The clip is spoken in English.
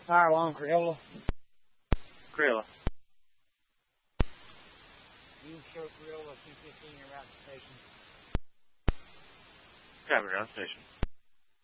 Fire alarm, Crayola. Crayola. You show Crayola 215 around the station. Copy, around station.